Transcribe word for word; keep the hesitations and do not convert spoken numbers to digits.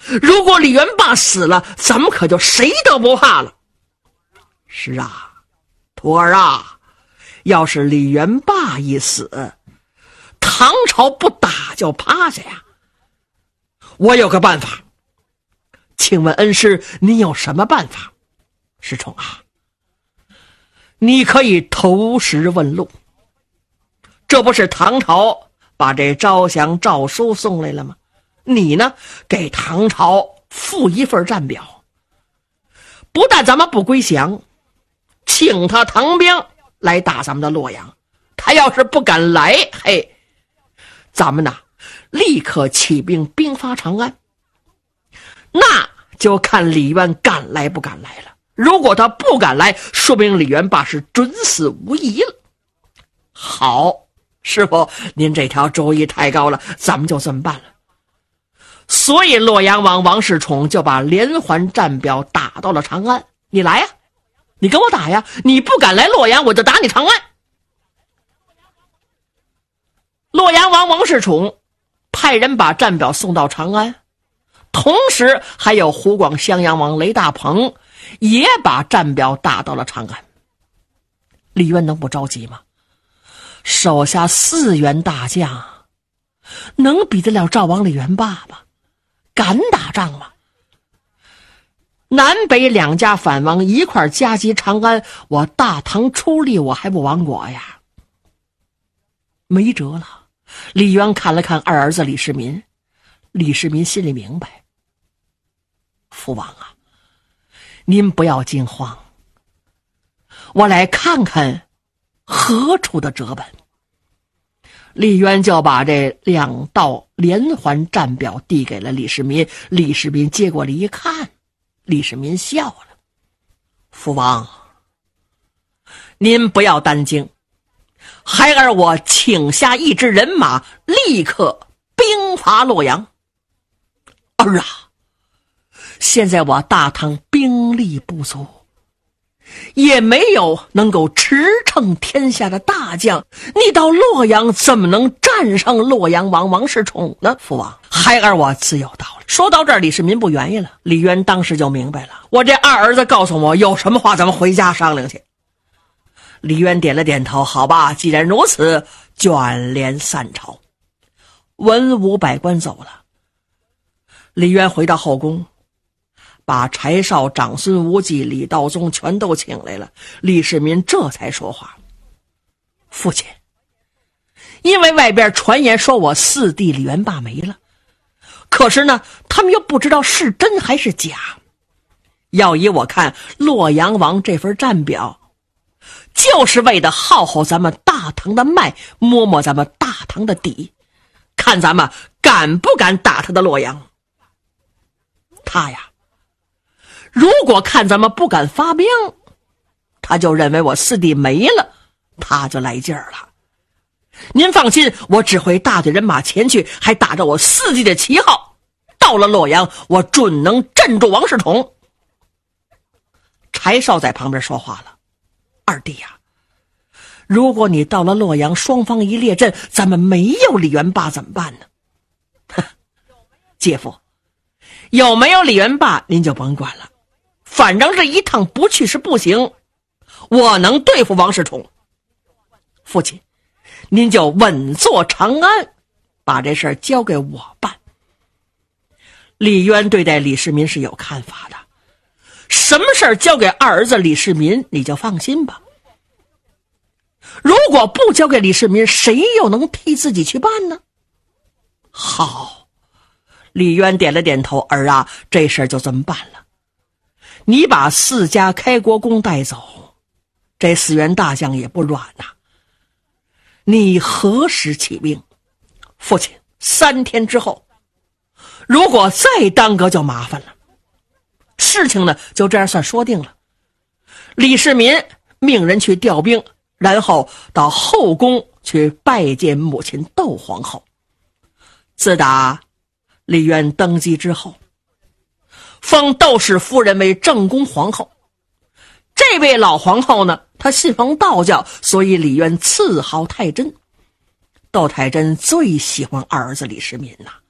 如果李元霸死了，咱们可就谁都不怕了。是啊，徒儿啊，要是李元霸一死，唐朝不打就趴下呀。我有个办法，请问恩师您有什么办法？师宠啊，你可以投石问路。这不是唐朝把这招降诏书送来了吗？你呢，给唐朝附一份战表，不但咱们不归降，请他唐兵来打咱们的洛阳。他要是不敢来，嘿，咱们呐立刻起兵兵发长安，那就看李渊敢来不敢来了。如果他不敢来，说明李元霸是准死无疑了。好，师傅，您这条主意太高了，咱们就这么办了。所以洛阳王王世充就把连环战表打到了长安。你来呀，你跟我打呀，你不敢来洛阳，我就打你长安。洛阳王王世充派人把战表送到长安，同时还有湖广襄阳王雷大鹏也把战表打到了长安。李渊能不着急吗？手下四员大将能比得了赵王李元霸吗？敢打仗吗？南北两家反王一块夹击长安，我大唐出力，我还不亡国呀？没辙了。李渊看了看二儿子李世民，李世民心里明白，父王啊，您不要惊慌，我来看看何处的折本。李渊就把这两道连环战表递给了李世民，李世民接过来一看，李世民笑了，父王，您不要担惊，孩儿我请下一支人马，立刻兵伐洛阳。儿啊，现在我大唐兵力不足，也没有能够驰骋天下的大将，你到洛阳怎么能战胜洛阳王王世充呢？父王，孩儿我自有道理。说到这儿，李世民不愿意了。李渊当时就明白了，我这二儿子告诉我有什么话咱们回家商量去。李渊点了点头，好吧，既然如此，卷帘散朝。文武百官走了，李渊回到后宫，把柴绍、长孙无忌、李道宗全都请来了。李世民这才说话，父亲，因为外边传言说我四弟李元霸没了，可是呢他们又不知道是真还是假。要以我看，洛阳王这份战表就是为了耗耗咱们大唐的脉，摸摸咱们大唐的底，看咱们敢不敢打他的洛阳。他呀，如果看咱们不敢发兵，他就认为我四弟没了，他就来劲儿了。您放心，我只会大队人马前去，还打着我四弟的旗号，到了洛阳，我准能镇住王世充。柴绍在旁边说话了，二弟呀、啊，如果你到了洛阳，双方一列阵，咱们没有李元霸怎么办呢？哼，姐夫，有没有李元霸您就甭管了，反正这一趟不去是不行，我能对付王世充。父亲，您就稳坐长安，把这事儿交给我办。李渊对待李世民是有看法的，什么事儿交给二儿子李世民，你就放心吧。如果不交给李世民，谁又能替自己去办呢？好，李渊点了点头，儿啊，这事儿就这么办了。你把四家开国公带走，这四员大将也不软呐、啊。你何时起兵？父亲，三天之后。如果再耽搁就麻烦了。事情呢就这样算说定了。李世民命人去调兵，然后到后宫去拜见母亲窦皇后。自打李渊登基之后，封窦氏夫人为正宫皇后。这位老皇后呢，她信奉道教，所以李渊赐号太真。窦太真最喜欢二儿子李世民呐、啊。